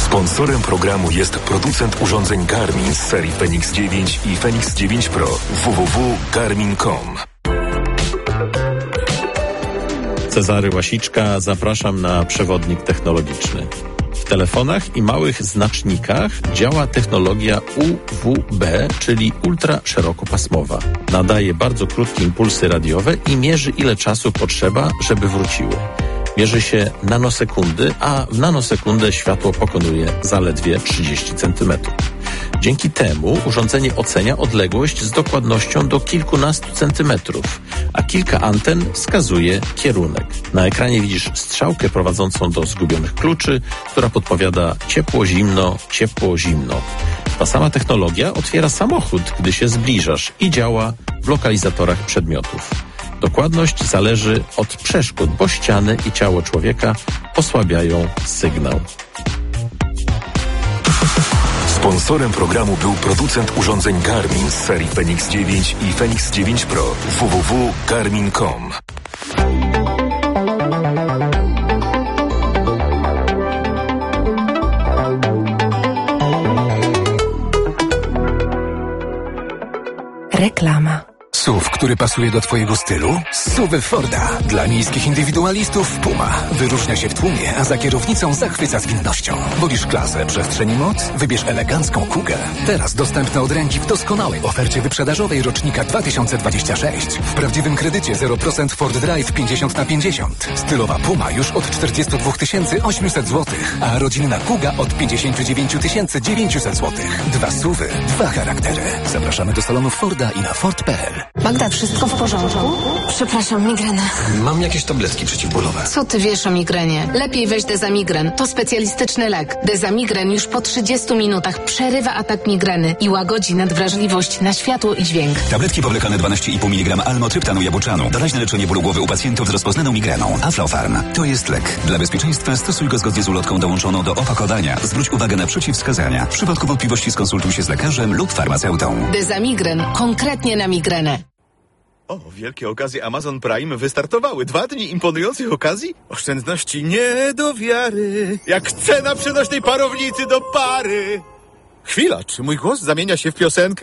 Sponsorem programu jest producent urządzeń Garmin z serii Fenix 9 i Fenix 9 Pro. www.garmin.com. Cezary Łasiczka, zapraszam na przewodnik technologiczny. W telefonach i małych znacznikach działa technologia UWB, czyli ultraszerokopasmowa. Nadaje bardzo krótkie impulsy radiowe i mierzy, ile czasu potrzeba, żeby wróciły. Mierzy się nanosekundy, a w nanosekundę światło pokonuje zaledwie 30 cm. Dzięki temu urządzenie ocenia odległość z dokładnością do kilkunastu centymetrów, a kilka anten wskazuje kierunek. Na ekranie widzisz strzałkę prowadzącą do zgubionych kluczy, która podpowiada ciepło-zimno, ciepło-zimno. Ta sama technologia otwiera samochód, gdy się zbliżasz i działa w lokalizatorach przedmiotów. Dokładność zależy od przeszkód, bo ściany i ciało człowieka osłabiają sygnał. Sponsorem programu był producent urządzeń Garmin z serii Fenix 9 i Fenix 9 Pro. www.garmin.com. Reklama. SUV, który pasuje do Twojego stylu? SUV Forda. Dla miejskich indywidualistów Puma. Wyróżnia się w tłumie, a za kierownicą zachwyca zwinnością. Wolisz klasę, przestrzeń i moc? Wybierz elegancką Kugę. Teraz dostępna od ręki w doskonałej ofercie wyprzedażowej rocznika 2026. W prawdziwym kredycie 0% Ford Drive 50/50. Stylowa Puma już od 42 800 zł, a rodzinna Kuga od 59 900 zł. Dwa SUVy, dwa charaktery. Zapraszamy do salonów Forda i na Ford.pl. Magda, wszystko w porządku? Przepraszam, migrena. Mam jakieś tabletki przeciwbólowe. Co ty wiesz o migrenie? Lepiej weź Dezamigren. To specjalistyczny lek. Dezamigren już po 30 minutach przerywa atak migreny i łagodzi nadwrażliwość na światło i dźwięk. Tabletki powlekane 12,5 mg almotryptanu jabłczanu. Doraźne leczenie bólu głowy u pacjentów z rozpoznaną migreną. Aflofarm. To jest lek. Dla bezpieczeństwa stosuj go zgodnie z ulotką dołączoną do opakowania. Zwróć uwagę na przeciwwskazania. W przypadku wątpliwości skonsultuj się z lekarzem lub farmaceutą. Dezamigren. Konkretnie na migrenę. O, wielkie okazje Amazon Prime wystartowały. 2 dni imponujących okazji? Oszczędności nie do wiary. Jak cena przenośnej parownicy do pary. Chwila, czy mój głos zamienia się w piosenkę?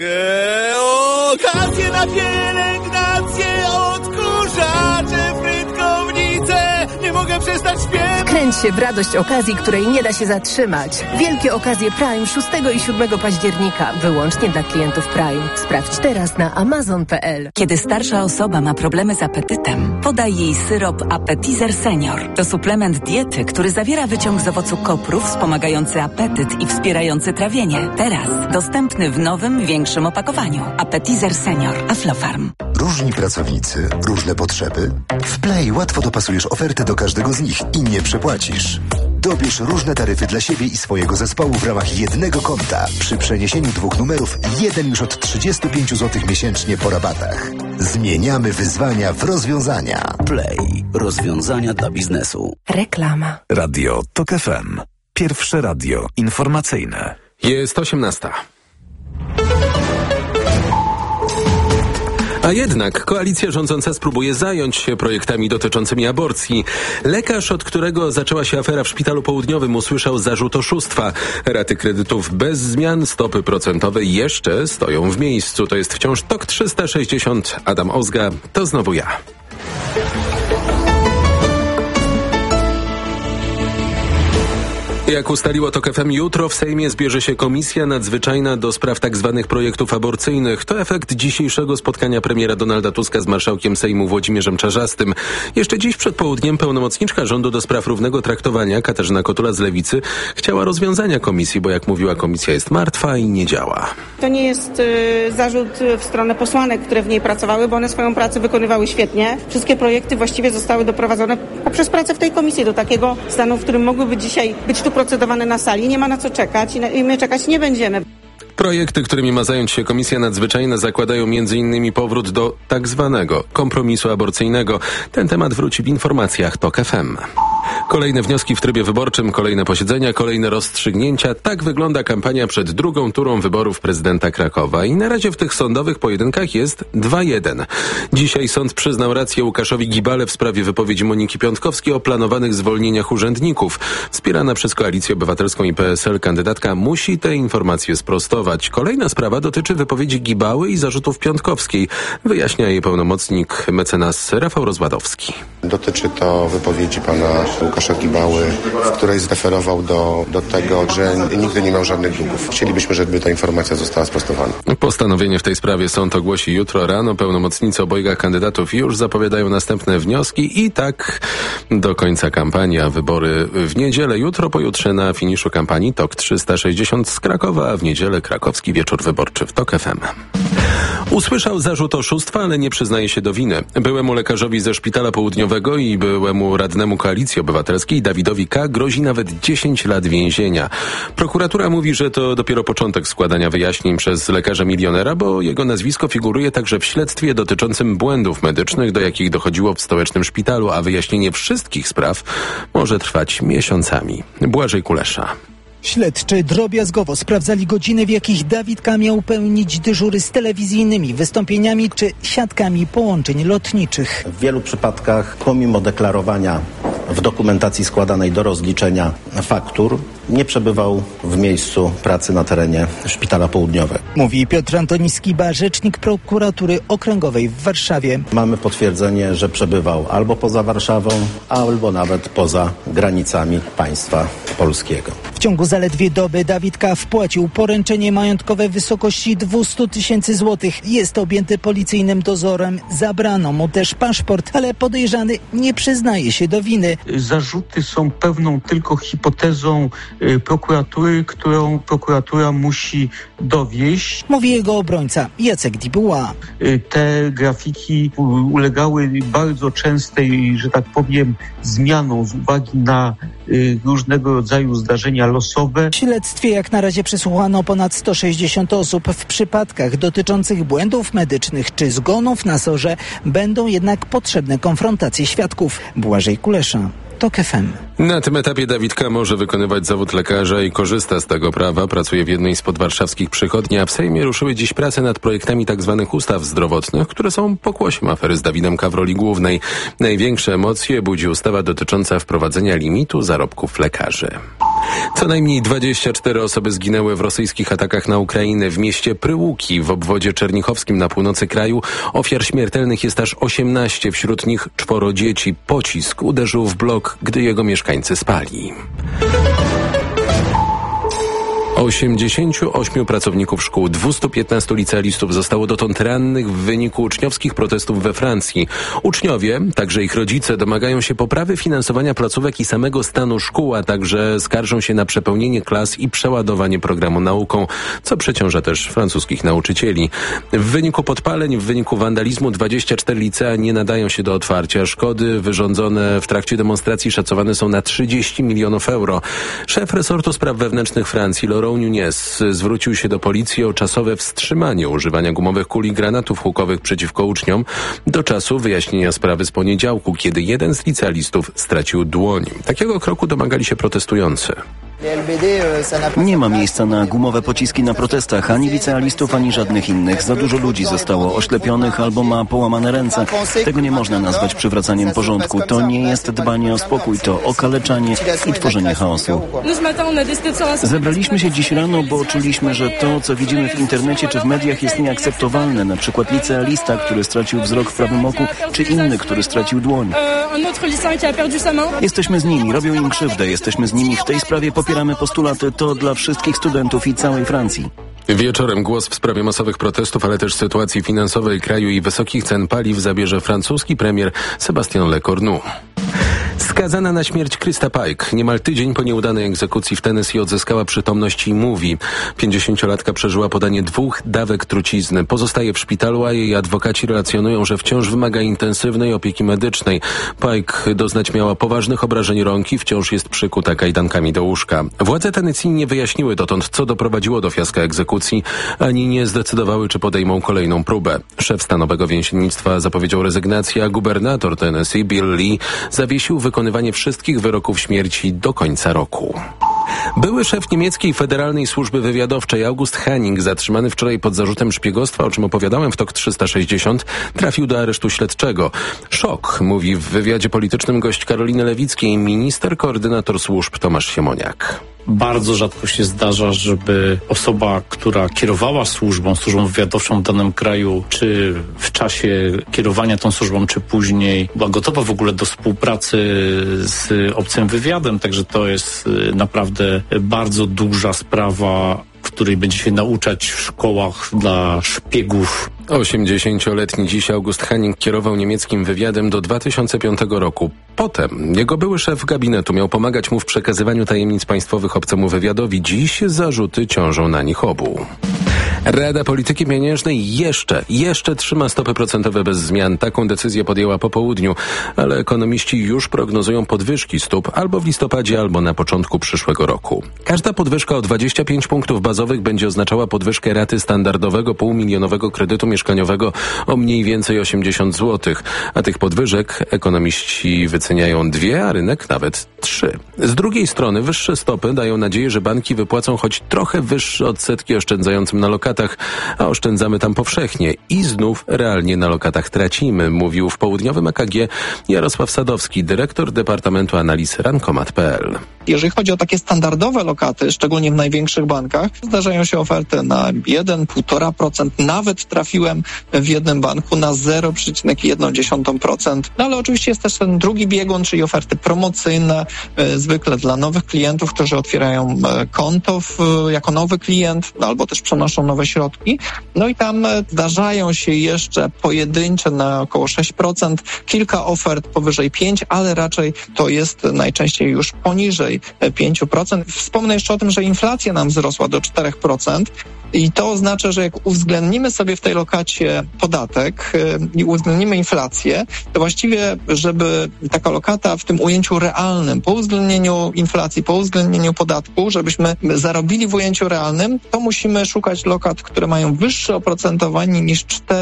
Okazje na pielęgnację, odkurzacze, frytkownice. Nie mogę przestać śpiewać. Kręć się w radość okazji, której nie da się zatrzymać. Wielkie okazje Prime 6 i 7 października. Wyłącznie dla klientów Prime. Sprawdź teraz na amazon.pl. Kiedy starsza osoba ma problemy z apetytem, podaj jej syrop Appetizer Senior. To suplement diety, który zawiera wyciąg z owocu koprów wspomagający apetyt i wspierający trawienie. Teraz dostępny w nowym, większym opakowaniu. Appetizer Senior. Aflofarm. Różni pracownicy, różne potrzeby? W Play łatwo dopasujesz ofertę do każdego z nich i nie przepłacisz. Dobierz różne taryfy dla siebie i swojego zespołu w ramach jednego konta. Przy przeniesieniu 2 numerów, jeden już od 35 zł miesięcznie po rabatach. Zmieniamy wyzwania w rozwiązania. Play. Rozwiązania dla biznesu. Reklama. Radio TOK FM. Pierwsze radio informacyjne. Jest 18. A jednak koalicja rządząca spróbuje zająć się projektami dotyczącymi aborcji. Lekarz, od którego zaczęła się afera w Szpitalu Południowym, usłyszał zarzut oszustwa. Raty kredytów bez zmian, stopy procentowe jeszcze stoją w miejscu. To jest wciąż TOK 360. Adam Ozga, to znowu ja. Jak ustaliło TOK FM, jutro w Sejmie zbierze się Komisja Nadzwyczajna do spraw tzw. projektów aborcyjnych. To efekt dzisiejszego spotkania premiera Donalda Tuska z marszałkiem Sejmu Włodzimierzem Czarzastym. Jeszcze dziś przed południem pełnomocniczka rządu do spraw równego traktowania Katarzyna Kotula z Lewicy chciała rozwiązania komisji, bo jak mówiła, komisja jest martwa i nie działa. To nie jest zarzut w stronę posłanek, które w niej pracowały, bo one swoją pracę wykonywały świetnie. Wszystkie projekty właściwie zostały doprowadzone poprzez pracę w tej komisji do takiego stanu, w którym mogłyby dzisiaj być tu procedowane na sali. Nie ma na co czekać i my czekać nie będziemy. Projekty, którymi ma zająć się Komisja Nadzwyczajna, zakładają m.in. powrót do tak zwanego kompromisu aborcyjnego. Ten temat wróci w informacjach TOK FM. Kolejne wnioski w trybie wyborczym, kolejne posiedzenia, kolejne rozstrzygnięcia. Tak wygląda kampania przed drugą turą wyborów prezydenta Krakowa. I na razie w tych sądowych pojedynkach jest 2-1. Dzisiaj sąd przyznał rację Łukaszowi Gibale w sprawie wypowiedzi Moniki Piątkowskiej o planowanych zwolnieniach urzędników. Wspierana przez Koalicję Obywatelską i PSL kandydatka musi te informacje sprostować. Kolejna sprawa dotyczy wypowiedzi Gibały i zarzutów Piątkowskiej. Wyjaśnia jej pełnomocnik mecenas Rafał Rozwadowski. Dotyczy to wypowiedzi pana Łukasza Gibały, w której zreferował do tego, że nigdy nie miał żadnych długów. Chcielibyśmy, żeby ta informacja została sprostowana. Postanowienie w tej sprawie sąd ogłosi jutro rano. Pełnomocnicy obojga kandydatów już zapowiadają następne wnioski i tak do końca kampanii, a wybory w niedzielę. Jutro, pojutrze na finiszu kampanii TOK 360 z Krakowa, a w niedzielę krakowski wieczór wyborczy w TOK FM. Usłyszał zarzut oszustwa, ale nie przyznaje się do winy. Byłemu lekarzowi ze Szpitala Południowego i byłemu radnemu Koalicji Obywatelskiej Dawidowi K. grozi nawet 10 lat więzienia. Prokuratura mówi, że to dopiero początek składania wyjaśnień przez lekarza milionera, bo jego nazwisko figuruje także w śledztwie dotyczącym błędów medycznych, do jakich dochodziło w stołecznym szpitalu, a wyjaśnienie wszystkich spraw może trwać miesiącami. Błażej Kulesza. Śledczy drobiazgowo sprawdzali godziny, w jakich Dawid K. miał pełnić dyżury z telewizyjnymi wystąpieniami czy siatkami połączeń lotniczych. W wielu przypadkach, pomimo deklarowania w dokumentacji składanej do rozliczenia faktur, nie przebywał w miejscu pracy na terenie Szpitala Południowego. Mówi Piotr Antoniski-Ba, rzecznik prokuratury okręgowej w Warszawie. Mamy potwierdzenie, że przebywał albo poza Warszawą, albo nawet poza granicami państwa polskiego. W ciągu zaledwie doby Dawid K. wpłacił poręczenie majątkowe w wysokości 200 000 złotych. Jest objęty policyjnym dozorem. Zabrano mu też paszport, ale podejrzany nie przyznaje się do winy. Zarzuty są pewną tylko hipotezą prokuratury, którą prokuratura musi dowieść. Mówi jego obrońca Jacek Dibuła. Te grafiki ulegały bardzo częstej, że tak powiem, zmianom z uwagi na różnego rodzaju zdarzenia losowe. W śledztwie jak na razie przesłuchano ponad 160 osób. W przypadkach dotyczących błędów medycznych czy zgonów na SOR-ze będą jednak potrzebne konfrontacje świadków. Błażej Kulesza, TOK FM. Na tym etapie Dawid K. może wykonywać zawód lekarza i korzysta z tego prawa. Pracuje w jednej z podwarszawskich przychodni, a w Sejmie ruszyły dziś prace nad projektami tzw. ustaw zdrowotnych, które są pokłosiem afery z Dawidem K. w roli głównej. Największe emocje budzi ustawa dotycząca wprowadzenia limitu zarobków lekarzy. Co najmniej 24 osoby zginęły w rosyjskich atakach na Ukrainę w mieście Pryłuki w obwodzie czernichowskim na północy kraju. Ofiar śmiertelnych jest aż 18, wśród nich 4 dzieci. Pocisk uderzył w blok, gdy jego mieszkańcy spali. 88 pracowników szkół, 215 licealistów zostało dotąd rannych w wyniku uczniowskich protestów we Francji. Uczniowie, także ich rodzice, domagają się poprawy finansowania placówek i samego stanu szkół, a także skarżą się na przepełnienie klas i przeładowanie programu nauką, co przeciąża też francuskich nauczycieli. W wyniku podpaleń, w wyniku wandalizmu 24 licea nie nadają się do otwarcia. Szkody wyrządzone w trakcie demonstracji szacowane są na 30 milionów euro. Szef resortu spraw wewnętrznych Francji, Laurent Nunez, zwrócił się do policji o czasowe wstrzymanie używania gumowych kul i granatów hukowych przeciwko uczniom do czasu wyjaśnienia sprawy z poniedziałku, kiedy jeden z licealistów stracił dłoń. Takiego kroku domagali się protestujący. Nie ma miejsca na gumowe pociski na protestach, ani licealistów, ani żadnych innych. Za dużo ludzi zostało oślepionych albo ma połamane ręce. Tego nie można nazwać przywracaniem porządku. To nie jest dbanie o spokój, to okaleczanie i tworzenie chaosu. Zebraliśmy się dziś rano, bo czuliśmy, że to, co widzimy w internecie czy w mediach, jest nieakceptowalne. Na przykład licealista, który stracił wzrok w prawym oku, czy inny, który stracił dłoń. Jesteśmy z nimi, robią im krzywdę, jesteśmy z nimi w tej sprawie. Popieramy postulaty, to dla wszystkich studentów i całej Francji. Wieczorem głos w sprawie masowych protestów, ale też sytuacji finansowej kraju i wysokich cen paliw zabierze francuski premier Sébastien Lecornu. Skazana na śmierć Krista Pike niemal tydzień po nieudanej egzekucji w Tennessee odzyskała przytomność i mówi. 50-latka przeżyła podanie 2 dawek trucizny. Pozostaje w szpitalu, a jej adwokaci relacjonują, że wciąż wymaga intensywnej opieki medycznej. Pike doznać miała poważnych obrażeń rąk i wciąż jest przykuta kajdankami do łóżka. Władze Tennessee nie wyjaśniły dotąd, co doprowadziło do fiaska egzekucji, ani nie zdecydowały, czy podejmą kolejną próbę. Szef stanowego więziennictwa zapowiedział rezygnację, a gubernator Tennessee Bill Lee zawiesił wykonywanie wszystkich wyroków śmierci do końca roku. Były szef niemieckiej Federalnej Służby Wywiadowczej August Henning, zatrzymany wczoraj pod zarzutem szpiegostwa, o czym opowiadałem w TOK 360, trafił do aresztu śledczego. Szok, mówi w wywiadzie politycznym gość Karoliny Lewickiej minister koordynator służb Tomasz Siemoniak. Bardzo rzadko się zdarza, żeby osoba, która kierowała służbą wywiadowczą w danym kraju, czy w czasie kierowania tą służbą, czy później, była gotowa w ogóle do współpracy z obcym wywiadem. Także to jest naprawdę bardzo duża sprawa, której będzie się nauczać w szkołach dla szpiegów. 80-letni dziś August Henning kierował niemieckim wywiadem do 2005 roku. Potem jego były szef gabinetu miał pomagać mu w przekazywaniu tajemnic państwowych obcemu wywiadowi. Dziś zarzuty ciążą na nich obu. Rada Polityki Pieniężnej jeszcze trzyma stopy procentowe bez zmian. Taką decyzję podjęła po południu, ale ekonomiści już prognozują podwyżki stóp albo w listopadzie, albo na początku przyszłego roku. Każda podwyżka o 25 punktów bazowych będzie oznaczała podwyżkę raty standardowego półmilionowego kredytu mieszkaniowego o mniej więcej 80 zł, a tych podwyżek ekonomiści wyceniają 2, a rynek nawet 3. Z drugiej strony wyższe stopy dają nadzieję, że banki wypłacą choć trochę wyższe odsetki oszczędzającym na lokatach, a oszczędzamy tam powszechnie i znów realnie na lokatach tracimy, mówił w południowym EKG Jarosław Sadowski, dyrektor Departamentu Analiz Rankomat.pl. Jeżeli chodzi o takie standardowe lokaty, szczególnie w największych bankach, zdarzają się oferty na 1-1,5%. Nawet trafiłem w jednym banku na 0,1%. No ale oczywiście jest też ten drugi biegun, czyli oferty promocyjne, zwykle dla nowych klientów, którzy otwierają konto jako nowy klient, albo też przenoszą nowe środki. No i tam zdarzają się jeszcze pojedyncze na około 6%, kilka ofert powyżej 5%, ale raczej to jest najczęściej już poniżej 5%. Wspomnę jeszcze o tym, że inflacja nam wzrosła do 4%. I to oznacza, że jak uwzględnimy sobie w tej lokacie podatek i uwzględnimy inflację, to właściwie, żeby taka lokata w tym ujęciu realnym, po uwzględnieniu inflacji, po uwzględnieniu podatku, żebyśmy zarobili w ujęciu realnym, to musimy szukać lokat, które mają wyższe oprocentowanie niż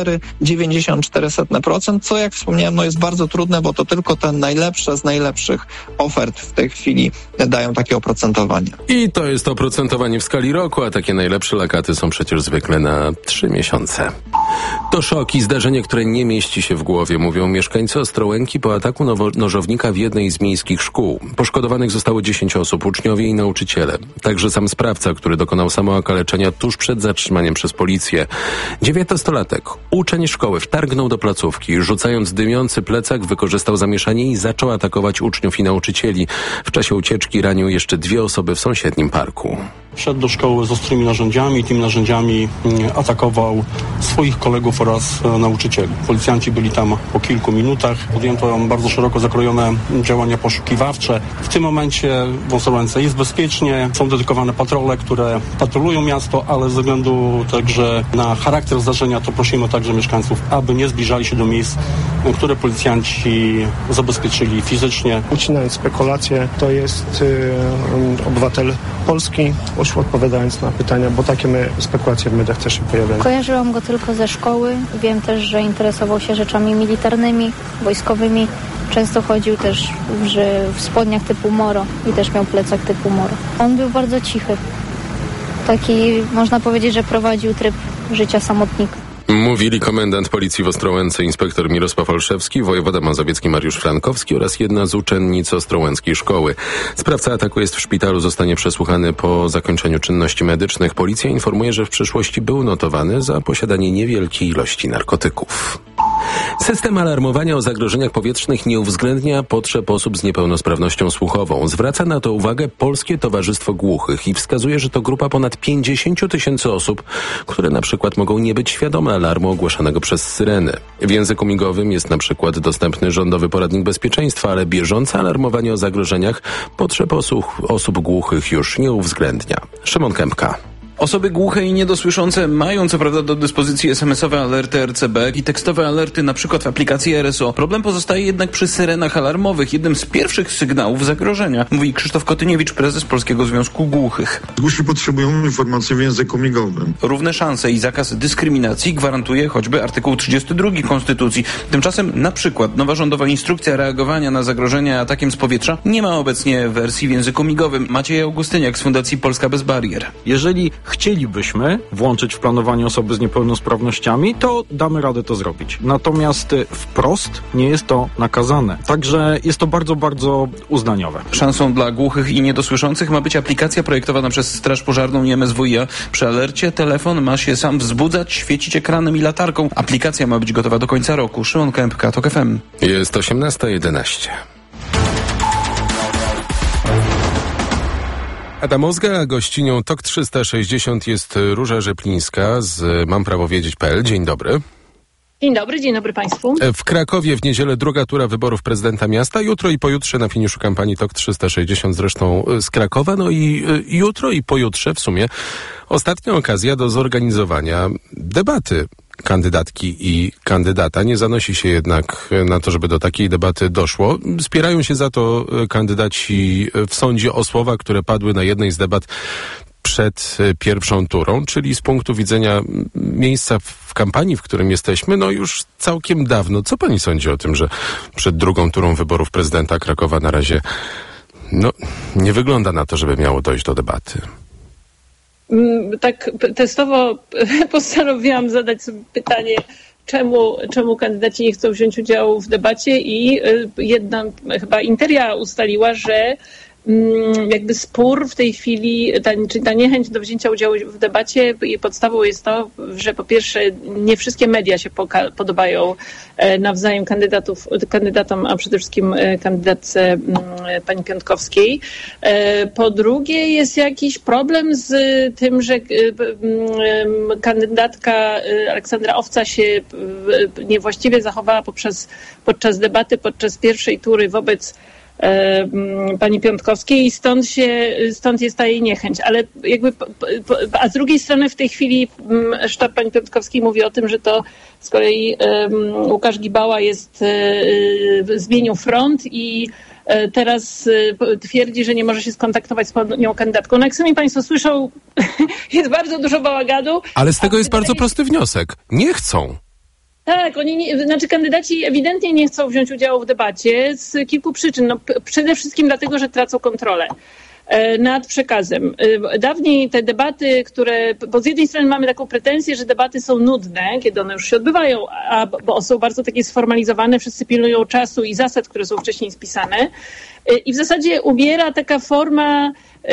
4,94%, co jak wspomniałem, no jest bardzo trudne, bo to tylko te najlepsze z najlepszych ofert w tej chwili dają takie oprocentowanie. I to jest oprocentowanie w skali roku, a takie najlepsze lokaty są przecież zwykle na 3 miesiące. To szok i zdarzenie, które nie mieści się w głowie, mówią mieszkańcy Ostrołęki po ataku nożownika w jednej z miejskich szkół. Poszkodowanych zostało 10 osób, uczniowie i nauczyciele. Także sam sprawca, który dokonał samookaleczenia tuż przed zatrzymaniem przez policję. 19-latek, uczeń szkoły, wtargnął do placówki. Rzucając dymiący plecak, wykorzystał zamieszanie i zaczął atakować uczniów i nauczycieli. W czasie ucieczki ranił jeszcze 2 osoby w sąsiednim parku. Wszedł do szkoły z ostrymi narzędziami i tymi narzędziami atakował swoich kolegów oraz nauczycieli. Policjanci byli tam po kilku minutach. Podjęto bardzo szeroko zakrojone działania poszukiwawcze. W tym momencie w Ostrołęce jest bezpiecznie. Są dedykowane patrole, które patrolują miasto, ale ze względu także na charakter zdarzenia to prosimy także mieszkańców, aby nie zbliżali się do miejsc, które policjanci zabezpieczyli fizycznie. Ucinając spekulacje, to jest obywatel Polski, odpowiadając na pytania, bo takie spekulacje w mediach też się pojawiają. Kojarzyłam go tylko ze szkoły. Wiem też, że interesował się rzeczami militarnymi, wojskowymi. Często chodził też w spodniach typu moro i też miał plecak typu moro. On był bardzo cichy. Taki, można powiedzieć, że prowadził tryb życia samotnika. Mówili komendant policji w Ostrołęce inspektor Mirosław Olszewski, wojewoda mazowiecki Mariusz Frankowski oraz jedna z uczennic ostrołęckiej szkoły. Sprawca ataku jest w szpitalu, zostanie przesłuchany po zakończeniu czynności medycznych. Policja informuje, że w przeszłości był notowany za posiadanie niewielkiej ilości narkotyków. System alarmowania o zagrożeniach powietrznych nie uwzględnia potrzeb osób z niepełnosprawnością słuchową. Zwraca na to uwagę Polskie Towarzystwo Głuchych i wskazuje, że to grupa ponad 50 000 osób, które na przykład mogą nie być świadome alarmu ogłaszanego przez syreny. W języku migowym jest na przykład dostępny rządowy poradnik bezpieczeństwa, ale bieżące alarmowanie o zagrożeniach potrzeb osób głuchych już nie uwzględnia. Szymon Kępka. Osoby głuche i niedosłyszące mają co prawda do dyspozycji SMS-owe alerty RCB i tekstowe alerty na przykład w aplikacji RSO. Problem pozostaje jednak przy syrenach alarmowych, jednym z pierwszych sygnałów zagrożenia, mówi Krzysztof Kotyniewicz, prezes Polskiego Związku Głuchych. Głusi potrzebują informacji w języku migowym. Równe szanse i zakaz dyskryminacji gwarantuje choćby artykuł 32 Konstytucji. Tymczasem na przykład nowa rządowa instrukcja reagowania na zagrożenia atakiem z powietrza nie ma obecnie wersji w języku migowym. Maciej Augustyniak z Fundacji Polska Bez Barier. Jeżeli chcielibyśmy włączyć w planowanie osoby z niepełnosprawnościami, to damy radę to zrobić. Natomiast wprost nie jest to nakazane. Także jest to bardzo, bardzo uznaniowe. Szansą dla głuchych i niedosłyszących ma być aplikacja projektowana przez Straż Pożarną i MSWiA. Przy alercie telefon ma się sam wzbudzać, świecić ekranem i latarką. Aplikacja ma być gotowa do końca roku. Szymon Kępka, TOK FM. Jest 18:11. Adam Ozga, a gościnią TOK 360 jest Róża Rzeplińska z mamprawowiedzieć.pl. Dzień dobry. Dzień dobry Państwu. W Krakowie w niedzielę druga tura wyborów prezydenta miasta. Jutro i pojutrze na finiszu kampanii TOK 360 zresztą z Krakowa. No i jutro i pojutrze w sumie ostatnia okazja do zorganizowania debaty kandydatki i kandydata. Nie zanosi się jednak na to, żeby do takiej debaty doszło. Spierają się za to kandydaci w sądzie o słowa, które padły na jednej z debat przed pierwszą turą, czyli z punktu widzenia miejsca w kampanii, w którym jesteśmy, no już całkiem dawno. Co pani sądzi o tym, że przed drugą turą wyborów prezydenta Krakowa na razie nie wygląda na to, żeby miało dojść do debaty? Tak testowo postanowiłam zadać sobie pytanie, czemu kandydaci nie chcą wziąć udziału w debacie i jedna chyba Interia ustaliła, że jakby spór w tej chwili, czyli ta niechęć do wzięcia udziału w debacie, jej podstawą jest to, że po pierwsze nie wszystkie media się podobają nawzajem kandydatom, a przede wszystkim kandydatce pani Piątkowskiej. Po drugie jest jakiś problem z tym, że kandydatka Aleksandra Owca się niewłaściwie zachowała podczas debaty, podczas pierwszej tury wobec pani Piątkowskiej i stąd jest ta jej niechęć. Ale jakby, a z drugiej strony w tej chwili sztab pani Piątkowskiej mówi o tym, że to z kolei Łukasz Gibała zmienił front i teraz twierdzi, że nie może się skontaktować z panią kandydatką. No jak sami Państwo słyszą, jest bardzo dużo bałaganu. Ale z tego jest bardzo prosty wniosek. Nie chcą. Tak, kandydaci ewidentnie nie chcą wziąć udziału w debacie z kilku przyczyn. Przede wszystkim dlatego, że tracą kontrolę nad przekazem. Dawniej te debaty, bo z jednej strony mamy taką pretensję, że debaty są nudne, kiedy one już się odbywają, bo są bardzo takie sformalizowane, wszyscy pilnują czasu i zasad, które są wcześniej spisane. I w zasadzie ubiera taka forma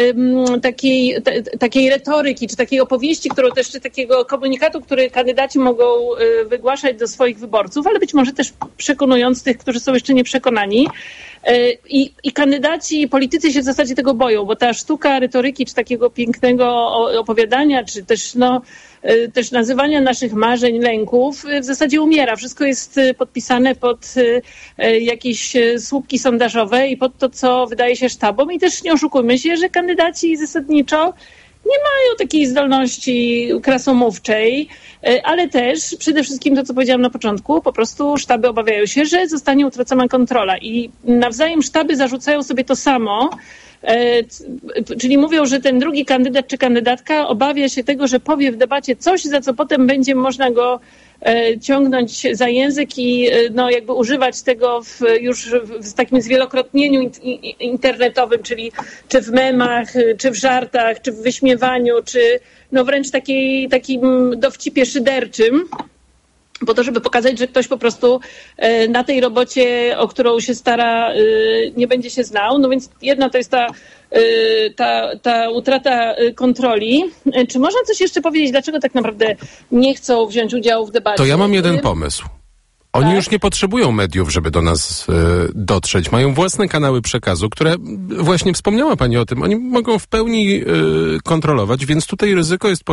takiej retoryki, czy takiej opowieści, czy takiego komunikatu, który kandydaci mogą wygłaszać do swoich wyborców, ale być może też przekonując tych, którzy są jeszcze nieprzekonani. I kandydaci, politycy się w zasadzie tego boją, bo ta sztuka retoryki, czy takiego pięknego opowiadania, czy też nazywania naszych marzeń, lęków w zasadzie umiera. Wszystko jest podpisane pod jakieś słupki sondażowe i pod to, co wydaje się sztabom. I też nie oszukujmy się, że kandydaci zasadniczo nie mają takiej zdolności krasomówczej, ale też przede wszystkim to, co powiedziałam na początku, po prostu sztaby obawiają się, że zostanie utracona kontrola i nawzajem sztaby zarzucają sobie to samo, czyli mówią, że ten drugi kandydat czy kandydatka obawia się tego, że powie w debacie coś, za co potem będzie można go ciągnąć za język i jakby używać tego już w takim zwielokrotnieniu internetowym, czyli czy w memach, czy w żartach, czy w wyśmiewaniu, czy wręcz takim dowcipie szyderczym, po to, żeby pokazać, że ktoś po prostu na tej robocie, o którą się stara, nie będzie się znał. No więc jedna to jest ta utrata kontroli. Czy można coś jeszcze powiedzieć, dlaczego tak naprawdę nie chcą wziąć udziału w debacie? To ja mam jeden pomysł. Oni już nie potrzebują mediów, żeby do nas dotrzeć. Mają własne kanały przekazu, które właśnie wspomniała pani o tym. Oni mogą w pełni kontrolować, więc tutaj ryzyko jest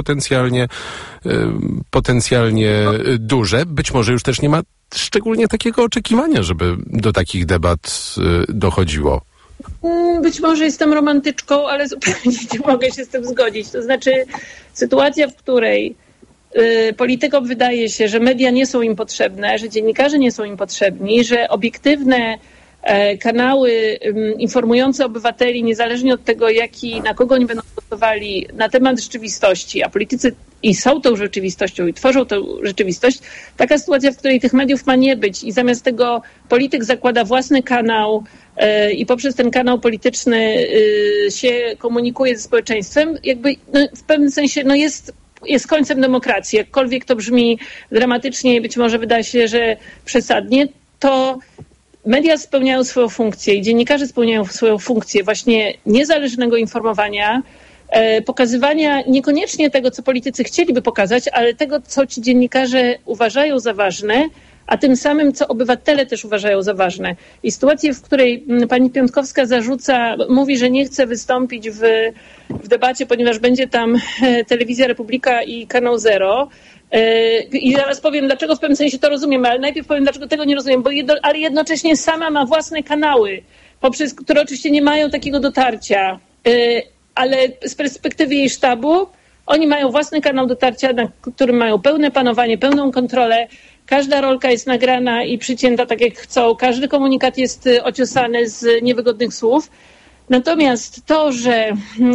potencjalnie duże. Być może już też nie ma szczególnie takiego oczekiwania, żeby do takich debat dochodziło. Być może jestem romantyczką, ale zupełnie nie mogę się z tym zgodzić. To znaczy sytuacja, w której politykom wydaje się, że media nie są im potrzebne, że dziennikarze nie są im potrzebni, że obiektywne kanały informujące obywateli, niezależnie od tego, na kogo oni będą głosowali, na temat rzeczywistości, a politycy i są tą rzeczywistością i tworzą tę rzeczywistość, taka sytuacja, w której tych mediów ma nie być i zamiast tego polityk zakłada własny kanał i poprzez ten kanał polityczny się komunikuje ze społeczeństwem, jakby w pewnym sensie jest końcem demokracji. Jakkolwiek to brzmi dramatycznie i być może wydaje się, że przesadnie, to media spełniają swoją funkcję i dziennikarze spełniają swoją funkcję właśnie niezależnego informowania, pokazywania niekoniecznie tego, co politycy chcieliby pokazać, ale tego, co ci dziennikarze uważają za ważne, a tym samym, co obywatele też uważają za ważne. I sytuację, w której pani Piątkowska mówi, że nie chce wystąpić w debacie, ponieważ będzie tam Telewizja Republika i Kanał Zero. I zaraz powiem, dlaczego w pewnym sensie to rozumiem, ale najpierw powiem, dlaczego tego nie rozumiem, ale jednocześnie sama ma własne kanały, które oczywiście nie mają takiego dotarcia, ale z perspektywy jej sztabu oni mają własny kanał dotarcia, na którym mają pełne panowanie, pełną kontrolę. Każda rolka jest nagrana i przycięta tak jak chcą. Każdy komunikat jest ociosany z niewygodnych słów. Natomiast to, że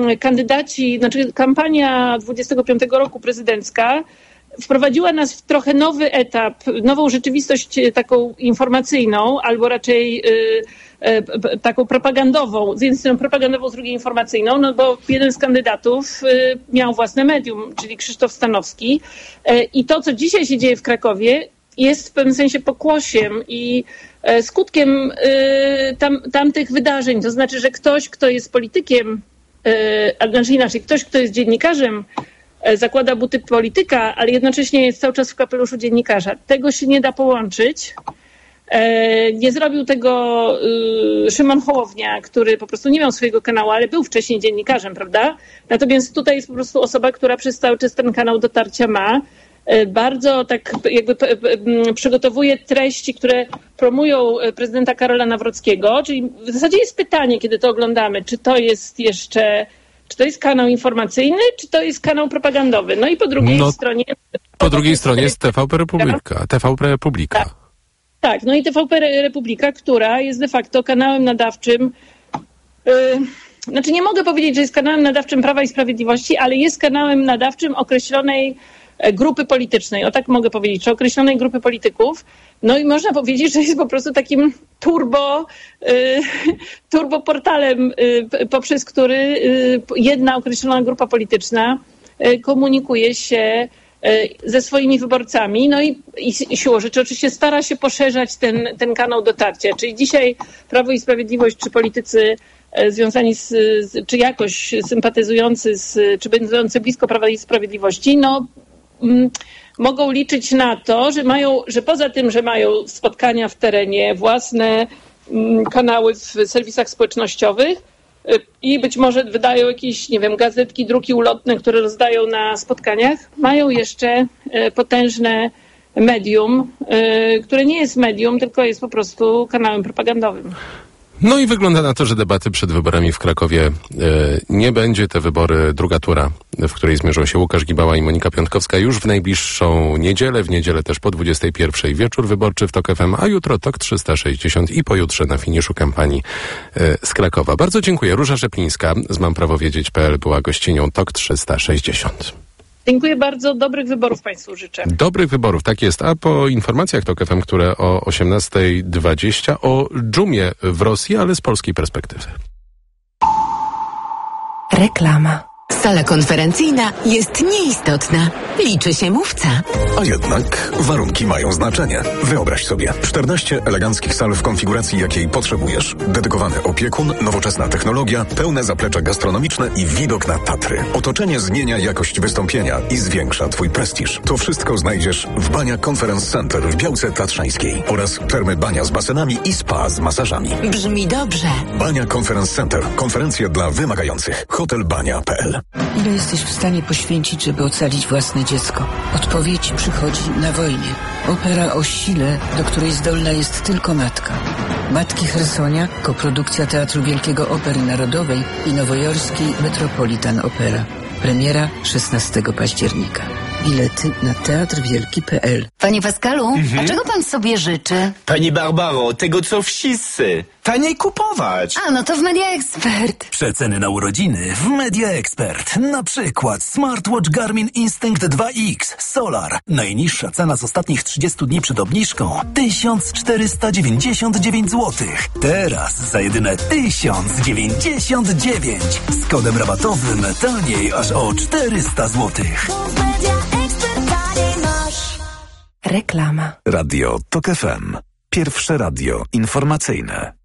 kampania 25 roku prezydencka wprowadziła nas w trochę nowy etap, nową rzeczywistość taką informacyjną, albo raczej taką propagandową, z jednej strony propagandową, z drugiej informacyjną, no bo jeden z kandydatów miał własne medium, czyli Krzysztof Stanowski. I to, co dzisiaj się dzieje w Krakowie, jest w pewnym sensie pokłosiem i skutkiem tamtych wydarzeń. To znaczy, że ktoś, kto jest politykiem, znaczy inaczej, ktoś, kto jest dziennikarzem, zakłada buty polityka, ale jednocześnie jest cały czas w kapeluszu dziennikarza. Tego się nie da połączyć. Nie zrobił tego Szymon Hołownia, który po prostu nie miał swojego kanału, ale był wcześniej dziennikarzem, prawda? Natomiast tutaj jest po prostu osoba, która przez cały czas ten kanał dotarcia ma. Bardzo tak jakby przygotowuje treści, które promują prezydenta Karola Nawrockiego, czyli w zasadzie jest pytanie, kiedy to oglądamy, czy to jest kanał informacyjny, czy to jest kanał propagandowy. No i po drugiej stronie... Po drugiej stronie jest TVP Republika. Tak, no i TVP Republika, która jest de facto kanałem nadawczym, znaczy nie mogę powiedzieć, że jest kanałem nadawczym Prawa i Sprawiedliwości, ale jest kanałem nadawczym określonej grupy politycznej, o tak mogę powiedzieć, czy określonej grupy polityków. No i można powiedzieć, że jest po prostu takim turbo portalem, poprzez który jedna określona grupa polityczna komunikuje się ze swoimi wyborcami. No i siłą rzeczy oczywiście stara się poszerzać ten kanał dotarcia. Czyli dzisiaj Prawo i Sprawiedliwość, czy politycy związani czy jakoś sympatyzujący czy będący blisko Prawa i Sprawiedliwości, mogą liczyć na to, że poza tym, że mają spotkania w terenie, własne kanały w serwisach społecznościowych i być może wydają jakieś, nie wiem, gazetki, druki ulotne, które rozdają na spotkaniach, mają jeszcze potężne medium, które nie jest medium, tylko jest po prostu kanałem propagandowym. No i wygląda na to, że debaty przed wyborami w Krakowie nie będzie. Te wybory, druga tura, w której zmierzą się Łukasz Gibała i Monika Piątkowska już w najbliższą niedzielę. W niedzielę też po 21:00 wieczór wyborczy w TOK FM, a jutro TOK 360 i pojutrze na finiszu kampanii z Krakowa. Bardzo dziękuję. Róża Rzeplińska z mamprawowiedzieć.pl była gościnią TOK 360. Dziękuję bardzo. Dobrych wyborów Państwu życzę. Dobrych wyborów, tak jest. A po informacjach TOK FM, które o 18:20 o dżumie w Rosji, ale z polskiej perspektywy. Reklama. Sala konferencyjna jest nieistotna. Liczy się mówca. A jednak warunki mają znaczenie. Wyobraź sobie 14 eleganckich sal w konfiguracji, jakiej potrzebujesz. Dedykowany opiekun, nowoczesna technologia, pełne zaplecze gastronomiczne i widok na Tatry. Otoczenie zmienia jakość wystąpienia i zwiększa Twój prestiż. To wszystko znajdziesz w Bania Conference Center w Białce Tatrzańskiej oraz termy Bania z basenami i spa z masażami. Brzmi dobrze. Bania Conference Center. Konferencje dla wymagających. Hotelbania.pl Ile jesteś w stanie poświęcić, żeby ocalić własne dziecko? Odpowiedź przychodzi na wojnie. Opera o sile, do której zdolna jest tylko matka. Matki Chersonia, koprodukcja Teatru Wielkiego Opery Narodowej i nowojorskiej Metropolitan Opera. Premiera 16 października. Bilety na teatrwielki.pl. Panie Pascalu, a czego pan sobie życzy? Pani Barbaro, tego co wszyscy. Taniej kupować. A, no to w Media Expert. Przeceny na urodziny w Media Expert. Na przykład smartwatch Garmin Instinct 2X Solar. Najniższa cena z ostatnich 30 dni przed obniżką 1499 zł. Teraz za jedyne 1099. Z kodem rabatowym taniej aż o 400 zł. Reklama. Radio TOK FM. Pierwsze radio informacyjne.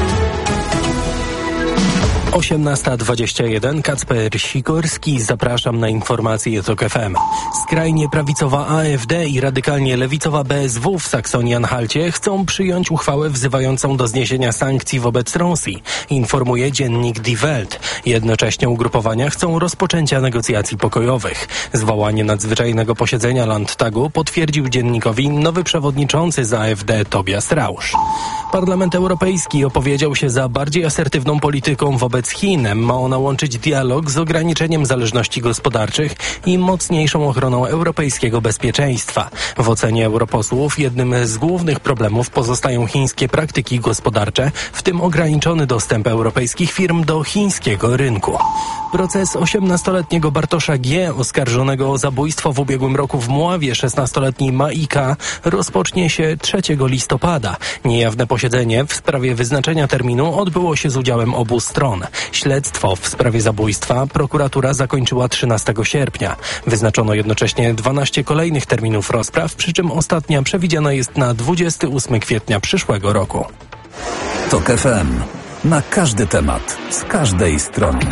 18:21. Kacper Sikorski. Zapraszam na informacje TOK FM. Skrajnie prawicowa AfD i radykalnie lewicowa BSW w Saksonii-Anhalcie chcą przyjąć uchwałę wzywającą do zniesienia sankcji wobec Rosji, informuje dziennik Die Welt. Jednocześnie ugrupowania chcą rozpoczęcia negocjacji pokojowych. Zwołanie nadzwyczajnego posiedzenia Landtagu potwierdził dziennikowi nowy przewodniczący z AfD Tobias Rausch. Parlament Europejski opowiedział się za bardziej asertywną polityką wobec Chin. Ma ona łączyć dialog z ograniczeniem zależności gospodarczych i mocniejszą ochroną europejskiego bezpieczeństwa. W ocenie europosłów jednym z głównych problemów pozostają chińskie praktyki gospodarcze, w tym ograniczony dostęp europejskich firm do chińskiego rynku. Proces 18-letniego Bartosza G., oskarżonego o zabójstwo w ubiegłym roku w Mławie 16-letniej Mai K., rozpocznie się 3 listopada. Niejawne posiedzenie w sprawie wyznaczenia terminu odbyło się z udziałem obu stron. Śledztwo w sprawie zabójstwa prokuratura zakończyła 13 sierpnia. Wyznaczono jednocześnie 12 kolejnych terminów rozpraw, przy czym ostatnia przewidziana jest na 28 kwietnia przyszłego roku. TOK FM. Na każdy temat, z każdej strony.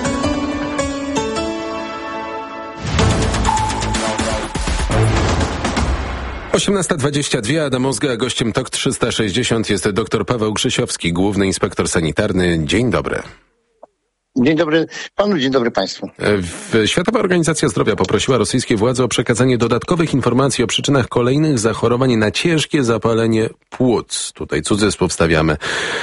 - 18:22. Adam Ozga, gościem TOK 360 jest dr Paweł Krzysiowski, główny inspektor sanitarny. Dzień dobry. Dzień dobry panu, dzień dobry państwu. Światowa Organizacja Zdrowia poprosiła rosyjskie władze o przekazanie dodatkowych informacji o przyczynach kolejnych zachorowań na ciężkie zapalenie płuc. Tutaj cudzysłów wstawiamy.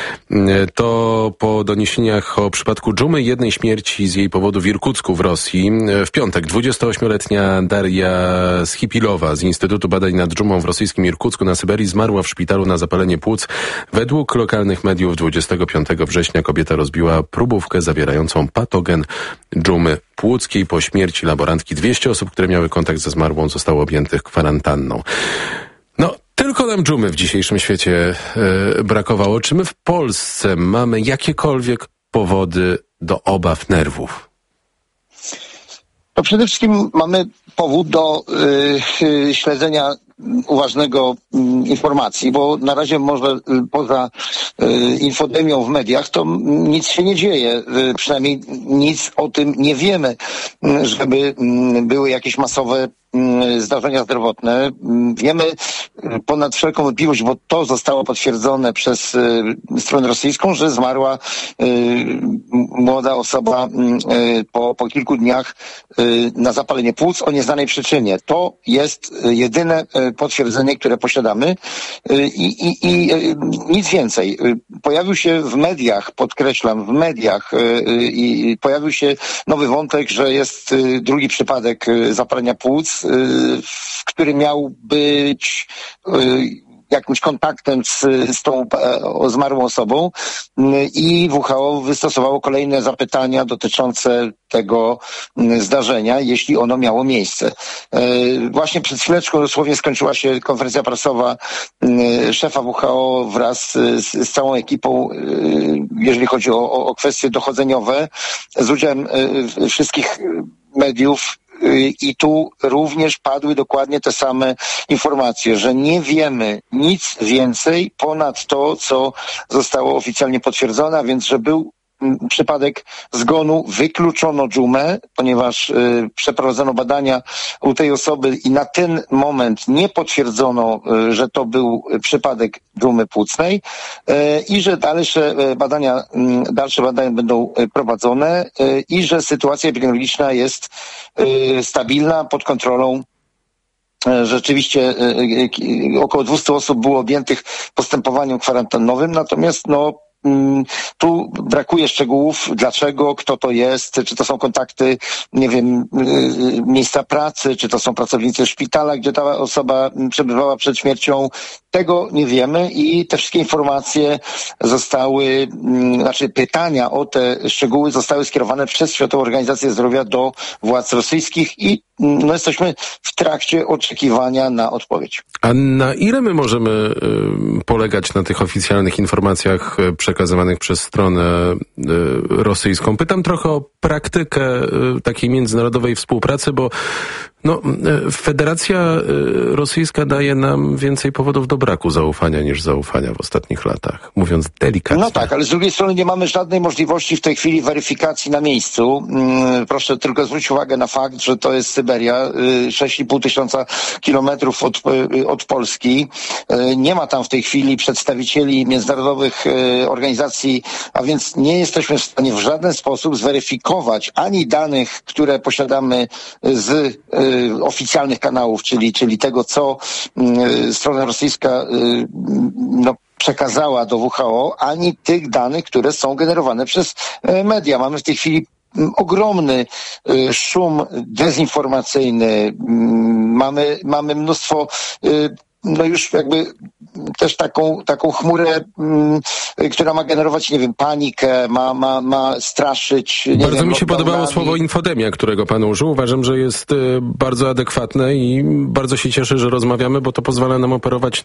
To po doniesieniach o przypadku dżumy, jednej śmierci z jej powodu w Irkucku w Rosji. W piątek 28-letnia Daria Schipilowa z Instytutu Badań nad Dżumą w rosyjskim Irkucku na Syberii zmarła w szpitalu na zapalenie płuc. Według lokalnych mediów 25 września kobieta rozbiła próbówkę zawierającą patogen dżumy płuckiej. Po śmierci laborantki 200 osób, które miały kontakt ze zmarłą, zostało objętych kwarantanną. No, tylko nam dżumy w dzisiejszym świecie brakowało. Czy my w Polsce mamy jakiekolwiek powody do obaw nerwów? To przede wszystkim mamy powód do śledzenia uważnego informacji, bo na razie może poza infodemią w mediach to nic się nie dzieje, przynajmniej nic o tym nie wiemy, żeby były jakieś masowe zdarzenia zdrowotne. Wiemy ponad wszelką wątpliwość, bo to zostało potwierdzone przez stronę rosyjską, że zmarła młoda osoba po kilku dniach na zapalenie płuc o nieznanej przyczynie. To jest jedyne potwierdzenie, które posiadamy i nic więcej. Pojawił się w mediach, podkreślam, w mediach i pojawił się nowy wątek, że jest drugi przypadek zapalenia płuc, który miał być jakimś kontaktem z tą zmarłą osobą i WHO wystosowało kolejne zapytania dotyczące tego zdarzenia, jeśli ono miało miejsce. Właśnie przed chwileczką dosłownie skończyła się konferencja prasowa szefa WHO wraz z całą ekipą, jeżeli chodzi o kwestie dochodzeniowe, z udziałem wszystkich mediów. I tu również padły dokładnie te same informacje, że nie wiemy nic więcej ponad to, co zostało oficjalnie potwierdzone, a więc, że był przypadek zgonu, wykluczono dżumę, ponieważ przeprowadzono badania u tej osoby i na ten moment nie potwierdzono, że to był przypadek dżumy płucnej i że dalsze badania będą prowadzone i że sytuacja epidemiologiczna jest stabilna, pod kontrolą. Rzeczywiście około 200 osób było objętych postępowaniem kwarantannowym, natomiast tu brakuje szczegółów, dlaczego, kto to jest, czy to są kontakty, nie wiem, miejsca pracy, czy to są pracownicy szpitala, gdzie ta osoba przebywała przed śmiercią. Tego nie wiemy i te wszystkie informacje pytania o te szczegóły zostały skierowane przez Światową Organizację Zdrowia do władz rosyjskich i jesteśmy w trakcie oczekiwania na odpowiedź. A na ile my możemy polegać na tych oficjalnych informacjach przekazywanych przez stronę rosyjską? Pytam trochę o praktykę takiej międzynarodowej współpracy, bo Federacja Rosyjska daje nam więcej powodów do braku zaufania niż zaufania w ostatnich latach, mówiąc delikatnie. No tak, ale z drugiej strony nie mamy żadnej możliwości w tej chwili weryfikacji na miejscu. Proszę tylko zwrócić uwagę na fakt, że to jest Syberia, 6,5 tysiąca kilometrów od Polski. Nie ma tam w tej chwili przedstawicieli międzynarodowych organizacji, a więc nie jesteśmy w stanie w żaden sposób zweryfikować ani danych, które posiadamy z oficjalnych kanałów, czyli tego, co strona rosyjska przekazała do WHO, ani tych danych, które są generowane przez media. Mamy w tej chwili ogromny szum dezinformacyjny, mamy mnóstwo już jakby też taką chmurę, która ma generować, nie wiem, panikę, ma straszyć. Bardzo mi się podobało słowo infodemia, którego pan użył. Uważam, że jest bardzo adekwatne i bardzo się cieszę, że rozmawiamy, bo to pozwala nam operować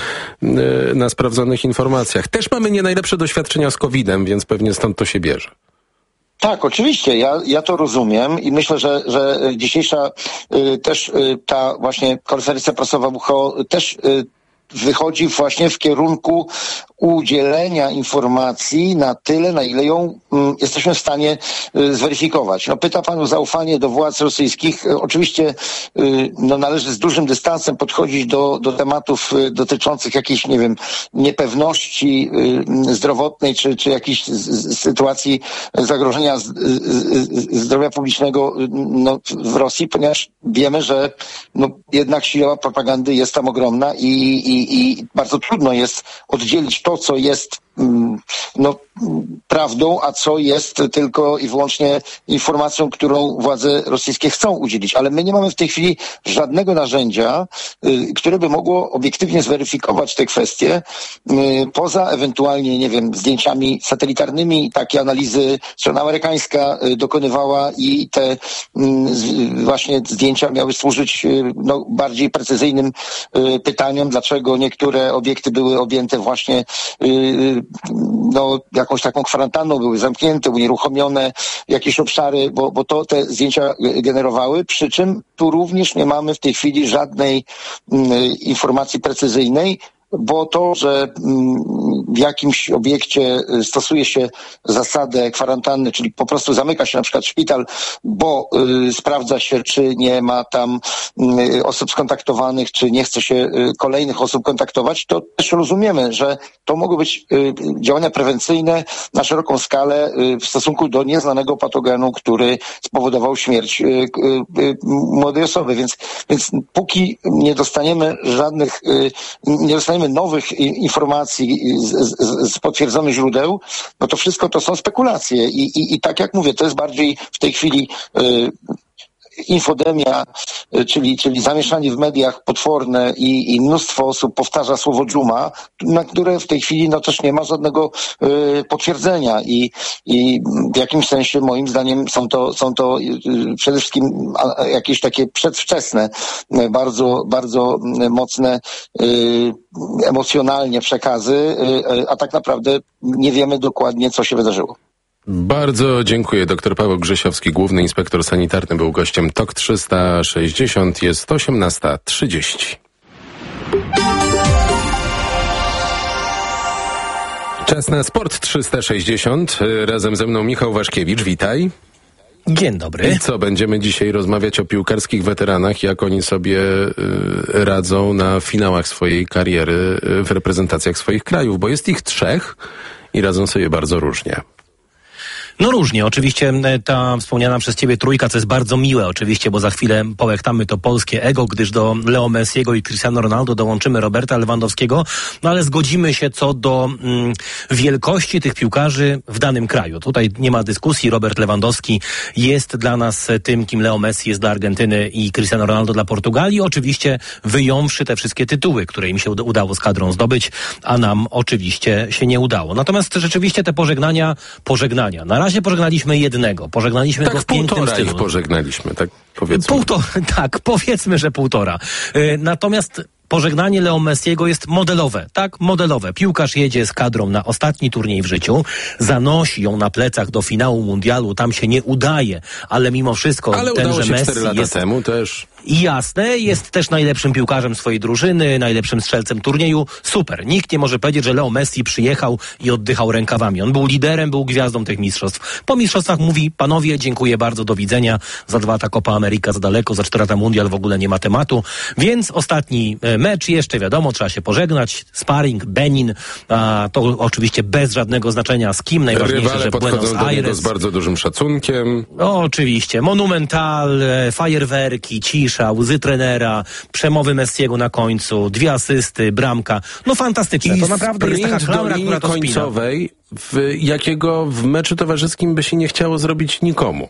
na sprawdzonych informacjach. Też mamy nie najlepsze doświadczenia z COVID-em, więc pewnie stąd to się bierze. Tak, oczywiście, ja to rozumiem i myślę, że dzisiejsza też ta właśnie konferencja prasowa WHO też wychodzi właśnie w kierunku udzielenia informacji na tyle, na ile ją jesteśmy w stanie zweryfikować. Pyta pan o zaufanie do władz rosyjskich. Oczywiście należy z dużym dystansem podchodzić do tematów dotyczących jakiejś, nie wiem, niepewności zdrowotnej czy jakiejś sytuacji zagrożenia zdrowia publicznego w Rosji, ponieważ wiemy, że jednak siła propagandy jest tam ogromna i bardzo trudno jest oddzielić to, co jest prawdą, a co jest tylko i wyłącznie informacją, którą władze rosyjskie chcą udzielić. Ale my nie mamy w tej chwili żadnego narzędzia, które by mogło obiektywnie zweryfikować te kwestie, poza ewentualnie, nie wiem, zdjęciami satelitarnymi. Takie analizy strona amerykańska dokonywała i te właśnie zdjęcia miały służyć bardziej precyzyjnym pytaniom, dlaczego niektóre obiekty były objęte właśnie jakąś taką kwarantanną, były zamknięte, unieruchomione jakieś obszary, bo to te zdjęcia generowały, przy czym tu również nie mamy w tej chwili żadnej informacji precyzyjnej, bo to, że w jakimś obiekcie stosuje się zasadę kwarantanny, czyli po prostu zamyka się na przykład szpital, bo sprawdza się, czy nie ma tam osób skontaktowanych, czy nie chce się kolejnych osób kontaktować, to też rozumiemy, że to mogą być działania prewencyjne na szeroką skalę w stosunku do nieznanego patogenu, który spowodował śmierć młodej osoby. Więc póki nie dostaniemy nowych informacji z potwierdzonych źródeł, to wszystko to są spekulacje i tak jak mówię, to jest bardziej w tej chwili infodemia, czyli zamieszanie w mediach potworne i mnóstwo osób powtarza słowo dżuma, na które w tej chwili też nie ma żadnego potwierdzenia i w jakimś sensie moim zdaniem są to przede wszystkim jakieś takie przedwczesne, bardzo, bardzo mocne emocjonalnie przekazy, a tak naprawdę nie wiemy dokładnie, co się wydarzyło. Bardzo dziękuję. Dr Paweł Grzesiowski, główny inspektor sanitarny, był gościem TOK 360. Jest 18:30. Czas na Sport 360. Razem ze mną Michał Waszkiewicz, witaj. Dzień dobry. I co, będziemy dzisiaj rozmawiać o piłkarskich weteranach, jak oni sobie radzą na finałach swojej kariery w reprezentacjach swoich krajów, bo jest ich 3 i radzą sobie bardzo różnie. No różnie, oczywiście ta wspomniana przez ciebie trójka, co jest bardzo miłe oczywiście, bo za chwilę połechtamy to polskie ego, gdyż do Leo Messiego i Cristiano Ronaldo dołączymy Roberta Lewandowskiego, no ale zgodzimy się co do wielkości tych piłkarzy w danym kraju. Tutaj nie ma dyskusji, Robert Lewandowski jest dla nas tym, kim Leo Messi jest dla Argentyny i Cristiano Ronaldo dla Portugalii, oczywiście wyjąwszy te wszystkie tytuły, które im się udało z kadrą zdobyć, a nam oczywiście się nie udało. Natomiast rzeczywiście te pożegnania. Na razie pożegnaliśmy jednego. Pożegnaliśmy go w pięknym stylu. Ich pożegnaliśmy, tak powiedzmy. Tak, powiedzmy, że 1,5. Natomiast pożegnanie Leo Messiego jest modelowe, tak? Modelowe. Piłkarz jedzie z kadrą na ostatni turniej w życiu, zanosi ją na plecach do finału mundialu, tam się nie udaje, ale mimo wszystko ale tenże udało się Messi 4 lata temu też. I jasne, jest też najlepszym piłkarzem swojej drużyny, najlepszym strzelcem turnieju. Super. Nikt nie może powiedzieć, że Leo Messi przyjechał i oddychał rękawami. On był liderem, był gwiazdą tych mistrzostw. Po mistrzostwach mówi, panowie, dziękuję bardzo, do widzenia. Za 2 lata Copa America za daleko, za 4 lata mundial w ogóle nie ma tematu. Więc ostatni mecz jeszcze, wiadomo, trzeba się pożegnać. Sparring, Benin, to oczywiście bez żadnego znaczenia z kim. Najważniejsze, rywale że Buenos do Aires. z bardzo dużym szacunkiem. Oczywiście. Monumental, fajerwerki, cisza, łzy trenera, przemowy Messiego na końcu, 2 asysty, bramka. No fantastyczne. To naprawdę jest taka klaura, która to końcowej, jakiego w meczu towarzyskim by się nie chciało zrobić nikomu.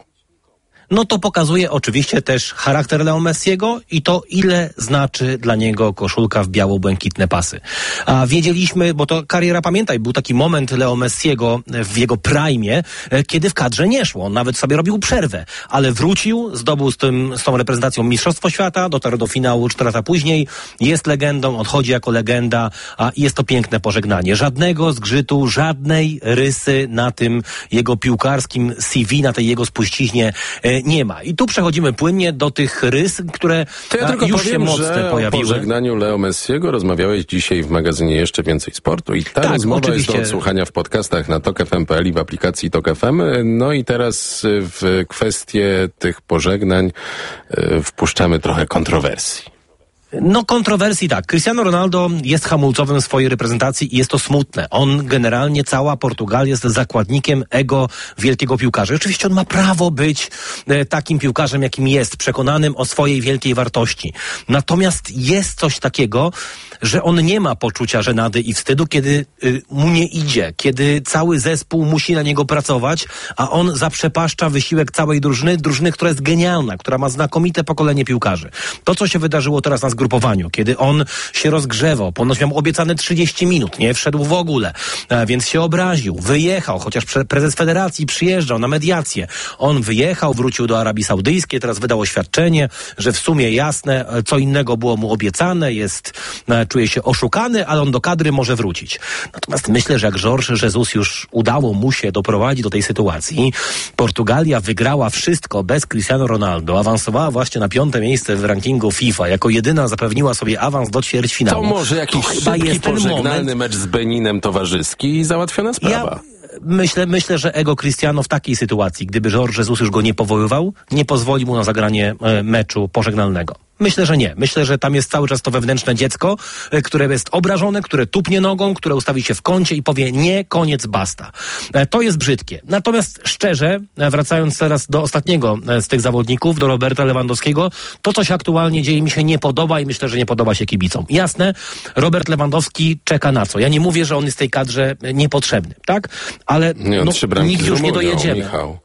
No to pokazuje oczywiście też charakter Leo Messiego i to, ile znaczy dla niego koszulka w biało-błękitne pasy. A wiedzieliśmy, bo to kariera, pamiętaj, był taki moment Leo Messiego w jego prime, kiedy w kadrze nie szło. On nawet sobie robił przerwę, ale wrócił, zdobył z tą reprezentacją Mistrzostwo Świata, dotarł do finału 4 lata później, jest legendą, odchodzi jako legenda, a jest to piękne pożegnanie. Żadnego zgrzytu, żadnej rysy na tym jego piłkarskim CV, na tej jego spuściźnie nie ma. I tu przechodzimy płynnie do tych rys, które to ja tylko już powiem, się mocno pojawiły. O pożegnaniu Leo Messiego rozmawiałeś dzisiaj w magazynie Jeszcze Więcej Sportu i ta rozmowa oczywiście jest do odsłuchania w podcastach na tok.fm.pl i w aplikacji Tok FM. No i teraz w kwestię tych pożegnań wpuszczamy trochę kontrowersji. No kontrowersji tak. Cristiano Ronaldo jest hamulcowym swojej reprezentacji i jest to smutne. On generalnie, cała Portugalia jest zakładnikiem ego wielkiego piłkarza. Oczywiście on ma prawo być takim piłkarzem, jakim jest, przekonanym o swojej wielkiej wartości. Natomiast jest coś takiego, że on nie ma poczucia żenady i wstydu, kiedy mu nie idzie, kiedy cały zespół musi na niego pracować, a on zaprzepaszcza wysiłek całej drużyny, która jest genialna, która ma znakomite pokolenie piłkarzy. To, co się wydarzyło teraz na zgrupowaniu, kiedy on się rozgrzewał, ponoć miał obiecane 30 minut, nie wszedł w ogóle, więc się obraził, wyjechał, chociaż prezes federacji przyjeżdżał na mediację. On wyjechał, wrócił do Arabii Saudyjskiej, teraz wydał oświadczenie, że w sumie jasne, co innego było mu obiecane, czuje się oszukany, ale on do kadry może wrócić. Natomiast myślę, że jak Jorge Jesus już udało mu się doprowadzić do tej sytuacji, Portugalia wygrała wszystko bez Cristiano Ronaldo, awansowała właśnie na 5. miejsce w rankingu FIFA, jako jedyna zapewniła sobie awans do ćwierćfinału. To może jakiś szybki, pożegnalny mecz z Beninem towarzyski i załatwiona sprawa. Myślę, że ego Cristiano w takiej sytuacji, gdyby Jorge Jesus już go nie powoływał, nie pozwoli mu na zagranie meczu pożegnalnego. Myślę, że nie. Myślę, że tam jest cały czas to wewnętrzne dziecko, które jest obrażone, które tupnie nogą, które ustawi się w kącie i powie nie, koniec, basta. To jest brzydkie. Natomiast szczerze, wracając teraz do ostatniego z tych zawodników, do Roberta Lewandowskiego, to, co się aktualnie dzieje, mi się nie podoba i myślę, że nie podoba się kibicom. Jasne, Robert Lewandowski czeka na co? Ja nie mówię, że on jest tej kadrze niepotrzebny, tak? Ale nikt już nie dojedziemy. Michał.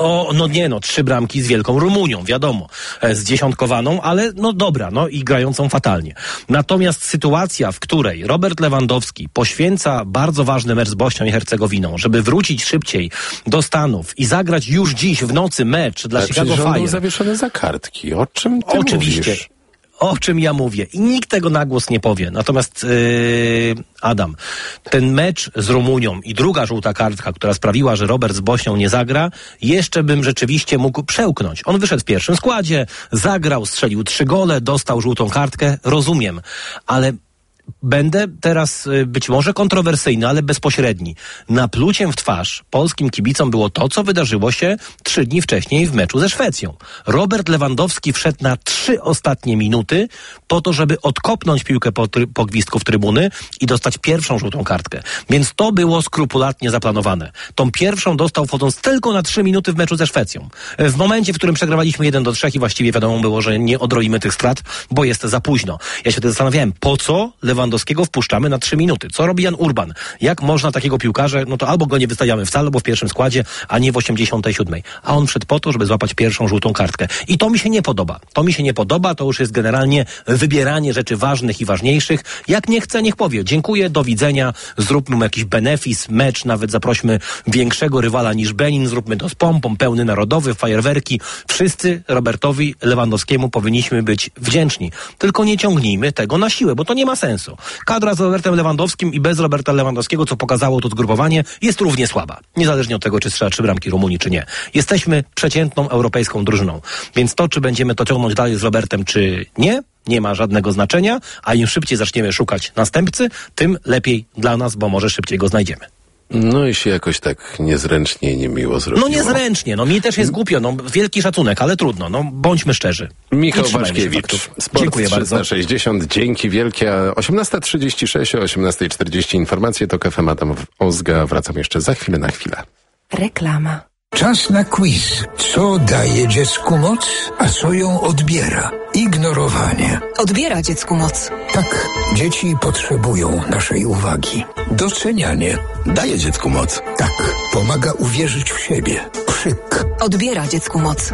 3 bramki z wielką Rumunią, wiadomo, zdziesiątkowaną, ale dobra, i grającą fatalnie. Natomiast sytuacja, w której Robert Lewandowski poświęca bardzo ważny mecz z Bośnią i Hercegowiną, żeby wrócić szybciej do Stanów i zagrać już dziś w nocy mecz dla Chicago Fire. On był zawieszony za kartki. O czym ty mówisz? O czym ja mówię. I nikt tego na głos nie powie. Natomiast Adam, ten mecz z Rumunią i druga żółta kartka, która sprawiła, że Robert z Bośnią nie zagra, jeszcze bym rzeczywiście mógł przełknąć. On wyszedł w pierwszym składzie, zagrał, strzelił 3 gole, dostał żółtą kartkę, rozumiem. Ale będę teraz być może kontrowersyjny, ale bezpośredni. Napluciem w twarz polskim kibicom było to, co wydarzyło się 3 dni wcześniej w meczu ze Szwecją. Robert Lewandowski wszedł na 3 ostatnie minuty po to, żeby odkopnąć piłkę po gwizdku w trybuny i dostać pierwszą żółtą kartkę. Więc to było skrupulatnie zaplanowane. Tą pierwszą dostał wchodząc tylko na 3 minuty w meczu ze Szwecją. W momencie, w którym przegrywaliśmy 1-3 i właściwie wiadomo było, że nie odroimy tych strat, bo jest za późno. Ja się wtedy zastanawiałem, po co Lewandowskiego wpuszczamy na 3 minuty? Co robi Jan Urban? Jak można takiego piłkarza, no to albo go nie wystawiamy wcale, albo w pierwszym składzie, a nie w 87. A on wszedł po to, żeby złapać pierwszą żółtą kartkę. I to mi się nie podoba. To już jest generalnie wybieranie rzeczy ważnych i ważniejszych. Jak nie chce, niech powie. Dziękuję, do widzenia, zróbmy mu jakiś benefis, mecz, nawet zaprośmy większego rywala niż Benin, zróbmy to z pompą, pełny narodowy, fajerwerki. Wszyscy Robertowi Lewandowskiemu powinniśmy być wdzięczni. Tylko nie ciągnijmy tego na siłę, bo to nie ma sensu. Kadra z Robertem Lewandowskim i bez Roberta Lewandowskiego, co pokazało to zgrupowanie, jest równie słaba. Niezależnie od tego, czy strzela 3 bramki Rumunii, czy nie. Jesteśmy przeciętną europejską drużyną. Więc to, czy będziemy to ciągnąć dalej z Robertem, czy nie ma żadnego znaczenia, a im szybciej zaczniemy szukać następcy, tym lepiej dla nas, bo może szybciej go znajdziemy. No i się jakoś tak niezręcznie i niemiło zrobiło. No niezręcznie, mi też jest głupio, wielki szacunek, ale trudno, bądźmy szczerzy. Michał Waszkiewicz, Sport Dziękuję 360, bardzo. Dzięki wielkie. 18:36, o 18:40 informacje to FM Adam Ozga. Wracam jeszcze za chwilę na chwilę. Reklama. Czas na quiz. Co daje dziecku moc, a co ją odbiera? Ignorowanie. Odbiera dziecku moc. Tak, dzieci potrzebują naszej uwagi. Docenianie. Daje dziecku moc. Tak, pomaga uwierzyć w siebie. Krzyk. Odbiera dziecku moc.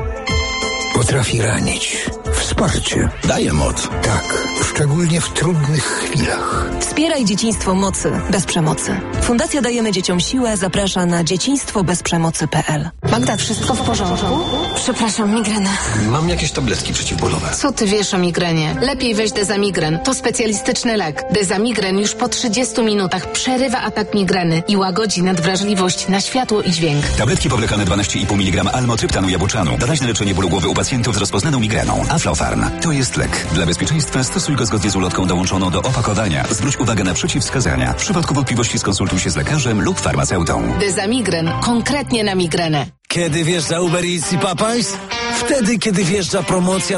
Potrafi ranić. Wsparcie. Daje moc. Tak, szczególnie w trudnych chwilach. Wspieraj dzieciństwo mocy bez przemocy. Fundacja Dajemy Dzieciom Siłę zaprasza na dzieciństwobezprzemocy.pl. Magda, wszystko w porządku? Przepraszam, migrena. Mam jakieś tabletki przeciwbólowe. Co ty wiesz o migrenie? Lepiej weź Dezamigren. To specjalistyczny lek. Dezamigren już po 30 minutach przerywa atak migreny i łagodzi nadwrażliwość na światło i dźwięk. Tabletki powlekane 12,5 mg almotryptanu jabłczanu. Doraźne leczenie bólu głowy u pacjentów z rozpoznaną migreną. Aflofarm. To jest lek. Dla bezpieczeństwa stosuj go zgodnie z ulotką dołączoną do opakowania. Zwróć uwagę na przeciwwskazania. W przypadku wątpliwości skonsultuj się z lekarzem lub farmaceutą. Dezamigren. Konkretnie na migrenę. Kiedy wjeżdża Uber Eats i Popeyes? Wtedy, kiedy wjeżdża promocja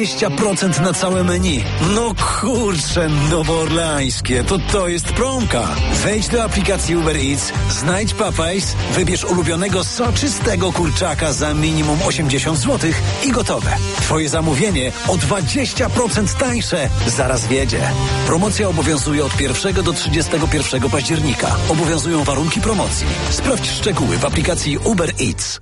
20% na całe menu. No kurczę, nowoorleańskie, to jest promka. Wejdź do aplikacji Uber Eats, znajdź Popeyes, wybierz ulubionego soczystego kurczaka za minimum 80 zł i gotowe. Twoje zamówienie o 20% tańsze zaraz wjedzie. Promocja obowiązuje od 1 do 31 października. Obowiązują warunki promocji. Sprawdź szczegóły w aplikacji Uber Eats.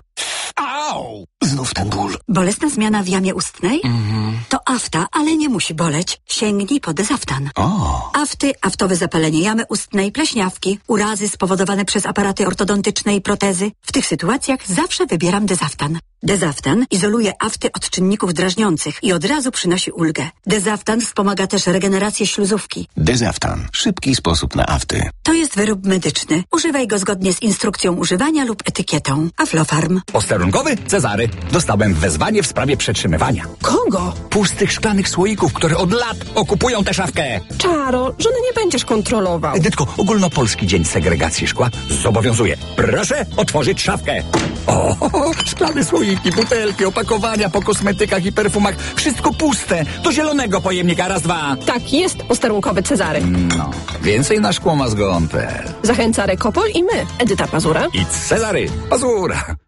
Au! Znów ten ból. Bolesna zmiana w jamie ustnej? To afta, ale nie musi boleć. Sięgnij po Dezaftan. Afty, aftowe zapalenie jamy ustnej, pleśniawki, urazy spowodowane przez aparaty ortodontyczne i protezy. W tych sytuacjach zawsze wybieram Dezaftan. Dezaftan izoluje afty od czynników drażniących i od razu przynosi ulgę. Dezaftan wspomaga też regenerację śluzówki. Dezaftan. Szybki sposób na afty. To jest wyrób medyczny. Używaj go zgodnie z instrukcją używania lub etykietą. Aflofarm. Posterunkowy Cezary. Dostałem wezwanie w sprawie przetrzymywania. Kogo? Pustych szklanych słoików, które od lat okupują tę szafkę. Czaro, żony nie będziesz kontrolował. Edytko, ogólnopolski dzień segregacji szkła zobowiązuje. Proszę otworzyć szafkę. Szklane słoiki, butelki, opakowania po kosmetykach i perfumach. Wszystko puste. Do zielonego pojemnika. Raz, dwa. Tak jest, posterunkowy Cezary. No, więcej na szkłomazgon.pl. Zachęca Rekopol i my, Edyta Pazura i Cezary Pazura.